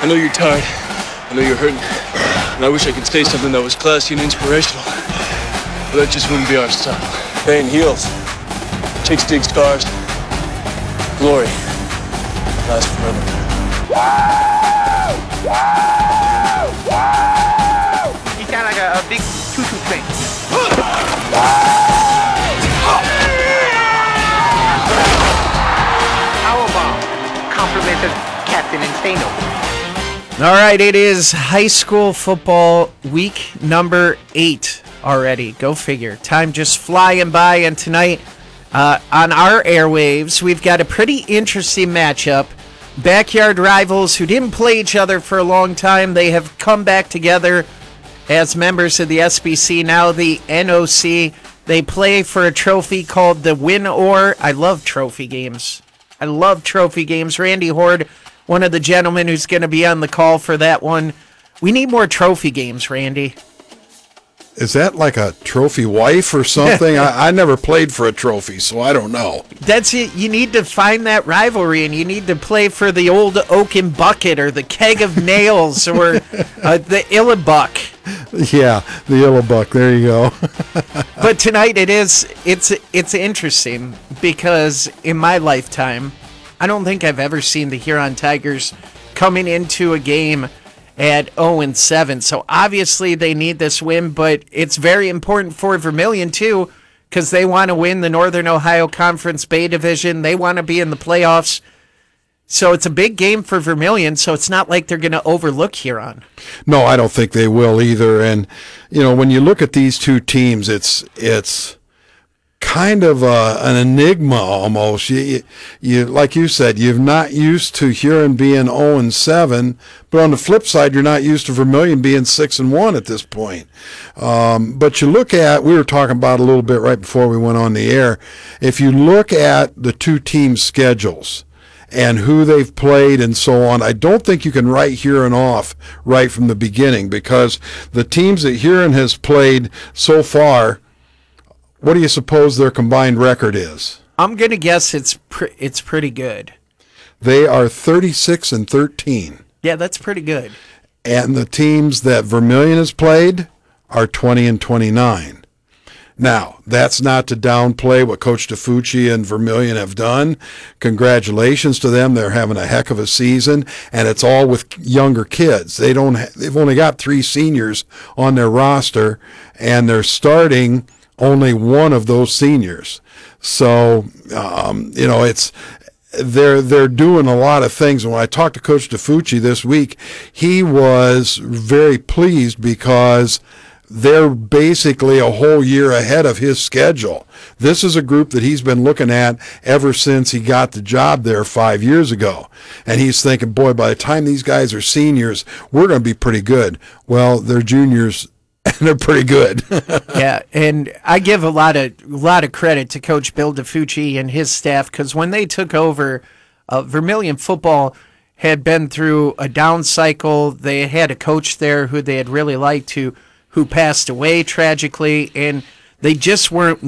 I know you're tired. I know you're hurting. And I wish I could say something that was classy and inspirational. But that just wouldn't be our style. Pain heals. Chicks dig scars. Glory lasts forever. You sound like a big choo-choo train. Powerbomb. Complimented Captain Insano. All right, it is high school football week number 8 already. Go figure. Time just flying by, and tonight on our airwaves, we've got a pretty interesting matchup. Backyard rivals who didn't play each other for a long time. They have come back together as members of the SBC, now the NOC. They play for a trophy called the Win Or. I love trophy games. Randy Horde, one of the gentlemen who's going to be on the call for that one. We need more trophy games, Randy. Is that like a trophy wife or something? I never played for a trophy, so I don't know. That's it. You need to find that rivalry, and you need to play for the old oaken bucket or the keg of nails or the Illabuck. Yeah, the Illabuck. There you go. But tonight it's interesting because in my lifetime, I don't think I've ever seen the Huron Tigers coming into a game at 0-7. So obviously they need this win, but it's very important for Vermilion too because they want to win the Northern Ohio Conference Bay Division. They want to be in the playoffs. So it's a big game for Vermilion, so it's not like they're going to overlook Huron. No, I don't think they will either. And, when you look at these two teams, it's kind of an enigma almost. You like you said, you're not used to Huron being 0-7, but on the flip side, you're not used to Vermilion being 6-1 at this point. But you look at, we were talking about a little bit right before we went on the air. If you look at the two teams' schedules and who they've played and so on, I don't think you can write Huron off right from the beginning because the teams that Huron has played so far, what do you suppose their combined record is? I'm going to guess it's pretty good. They are 36-13. Yeah, that's pretty good. And the teams that Vermilion has played are 20-29. Now, that's not to downplay what Coach DeFucci and Vermilion have done. Congratulations to them. They're having a heck of a season, and it's all with younger kids. They've only got 3 seniors on their roster, and they're starting only one of those seniors. So, it's they're doing a lot of things. And when I talked to Coach DeFucci this week, he was very pleased because they're basically a whole year ahead of his schedule. This is a group that he's been looking at ever since he got the job there 5 years ago. And he's thinking, boy, by the time these guys are seniors, we're going to be pretty good. Well, they're juniors, and they're pretty good. Yeah, and I give a lot of credit to Coach Bill DeFucci and his staff because when they took over, Vermilion football had been through a down cycle. They had a coach there who they had really liked who passed away tragically, and they just weren't